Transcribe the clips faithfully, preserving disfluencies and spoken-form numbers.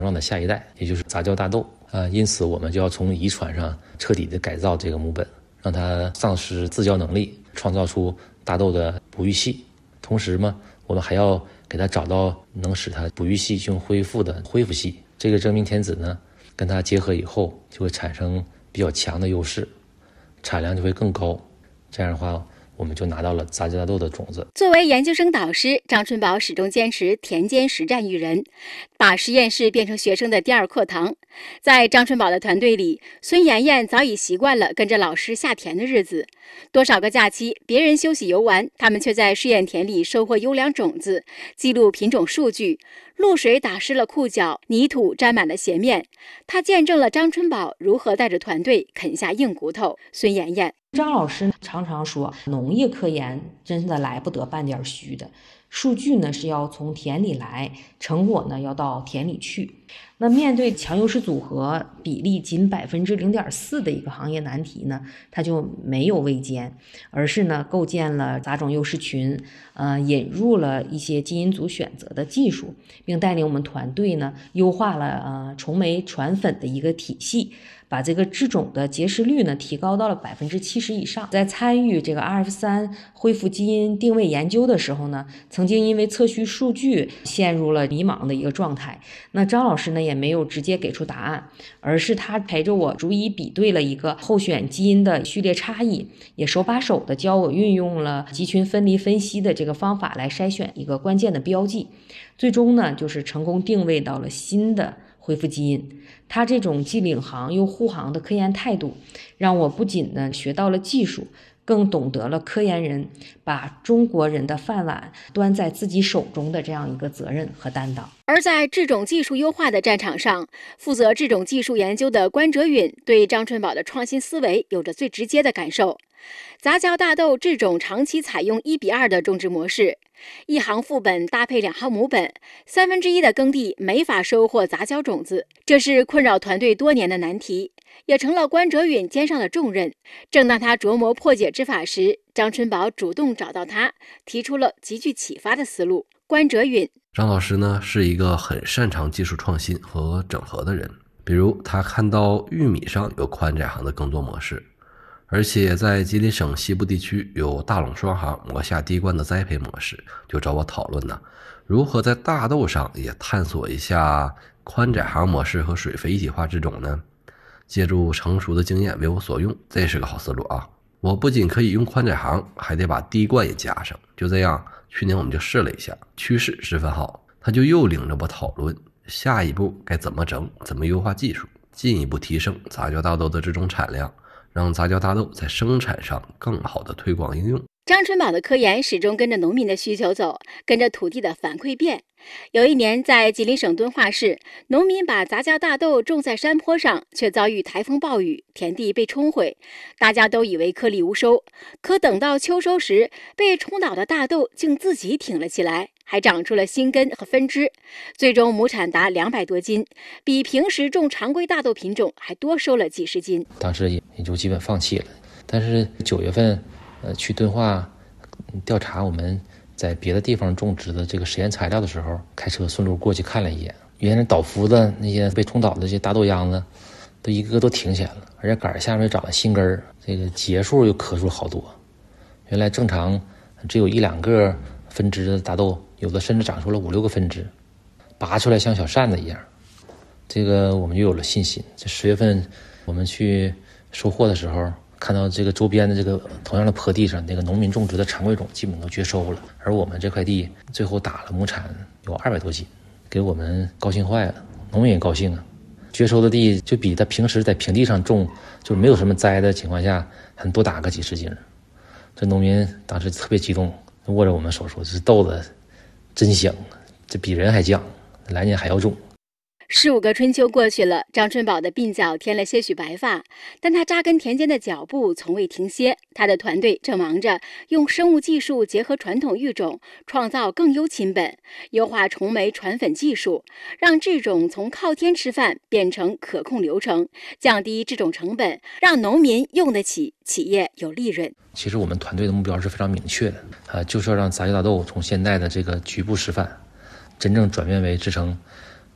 让的下一代，也就是杂交大豆啊。因此，我们就要从遗传上彻底的改造这个母本，让它丧失自交能力，创造出大豆的哺育系。同时嘛，我们还要给它找到能使它哺育系性恢复的恢复系。这个真命天子呢，跟它结合以后，就会产生比较强的优势，产量就会更高。这样的话，我们就拿到了杂交大豆的种子。 作为研究生导师，张春宝始终坚持田间实战育人，把实验室变成学生的第二课堂。在张春宝的团队里，孙妍妍早已习惯了跟着老师下田的日子。多少个假期，别人休息游玩，他们却在试验田里收获优良种子，记录品种数据。露水打湿了裤脚，泥土沾满了鞋面。他见证了张春宝如何带着团队啃下硬骨头。孙妍妍， 张老师常常说，农业科研真的来不得半点虚的，数据呢是要从田里来，成果呢要到田里去。那面对强优势组合比例仅百分之零点四的一个行业难题呢，他就没有畏艰，而是呢构建了杂种优势群，呃，引入了一些基因组选择的技术，并带领我们团队呢优化了呃虫媒传粉的一个体系，把这个制种的结实率呢提高到了百分之七十以上。在参与这个 R F 三 恢复基因定位研究的时候呢，曾经因为测序数据陷入了迷茫的一个状态。那张老师呢也没有直接给出答案，而是他陪着我逐一比对了一个候选基因的序列差异，也手把手的教我运用了集群分离分析的这个方法来筛选一个关键的标记，最终呢就是成功定位到了新的恢复基因。他这种既领航又护航的科研态度，让我不仅呢学到了技术，更懂得了科研人把中国人的饭碗端在自己手中的这样一个责任和担当。 而在制种技术优化的战场上，负责制种技术研究的关哲允对张春宝的创新思维有着最直接的感受。杂交大豆制种长期采用一比二的种植模式，一行副本搭配两行母本，三分之一的耕地没法收获杂交种子，这是困扰团队多年的难题，也成了关哲允肩上的重任。正当他琢磨破解之法时，张春宝主动找到他，提出了极具启发的思路。关哲允， 张老师呢是一个很擅长技术创新和整合的人，比如他看到玉米上有宽窄行的耕作模式，而且在吉林省西部地区有大垄双行磨下滴灌的栽培模式，就找我讨论呢，如何在大豆上也探索一下宽窄行模式和水肥一体化制种呢？借助成熟的经验为我所用，这是个好思路啊！我不仅可以用宽窄行，还得把滴灌也加上。就这样，去年我们就试了一下，趋势十分好。他就又领着我讨论下一步该怎么整，怎么优化技术，进一步提升杂交大豆的这种产量，让杂交大豆在生产上更好的推广应用。 张春宝的科研始终跟着农民的需求走，跟着土地的反馈变。有一年，在吉林省敦化市，农民把杂交大豆种在山坡上，却遭遇台风暴雨，田地被冲毁。大家都以为颗粒无收，可等到秋收时，被冲倒的大豆竟自己挺了起来，还长出了新根和分支，最终亩产达两百多斤，比平时种常规大豆品种还多收了几十斤。 当时也也就基本放弃了。但是九月份，呃，去敦化调查我们在别的地方种植的这个实验材料的时候，开车顺路过去看了一眼，原来倒伏的那些被冲倒的这些大豆秧子，都一个个都挺起来了，而且杆下面长了新根儿，这个节数又可数好多。原来正常只有一两个分支的大豆，有的甚至长出了五六个分支，拔出来像小扇子一样。这个我们就有了信心。这十月份我们去收获的时候，看到这个周边的这个同样的坡地上，那个农民种植的常规种基本都绝收了，而我们这块地最后打了亩产有二百多斤，给我们高兴坏了，农民也高兴啊。绝收的地就比他平时在平地上种，就没有什么栽的情况下，还多打个几十斤。这农民当时特别激动，握着我们手说：“这豆子真香，这比人还犟，来年还要种。” 十五个春秋过去了，张春宝的鬓角添了些许白发，但他扎根田间的脚步从未停歇。他的团队正忙着用生物技术结合传统育种，创造更优亲本，优化虫媒传粉技术，让制种从靠天吃饭变成可控流程，降低制种成本，让农民用得起，企业有利润。 其实我们团队的目标是非常明确的，啊，就是要让杂交大豆从现在的这个局部示范，真正转变为制成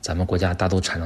咱们国家大豆产量